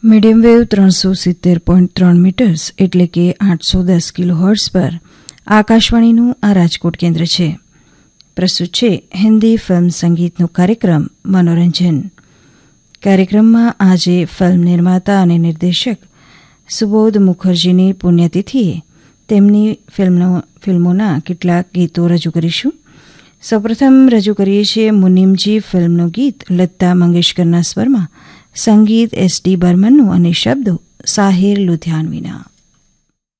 Medium wave 370.3 metres એટલે કે 810 kilohertz પર આકાશવાણીનું આ રાજકોટ કેન્દ્ર છે. પ્રસ્તુત છે હિન્દી ફિલ્મ સંગીતનો કાર્યક્રમ મનોરંજન. કાર્યક્રમમાં આજે ફિલ્મ નિર્માતા અને નિર્દેશક સુબોધ મુખર્જીની પુણ્યતિથિએ તેમની ફિલ્મોના કેટલાક ગીતો રજૂ કરીશું. સૌપ્રથમ રજૂ કરીએ છીએ મુનિમજી ફિલ્મનું ગીત લતા મંગેશકરના સ્વરમાં, સંગીત S.D. બર્મનનું અને શબ્દો સાહિર લુધિયાનવીના.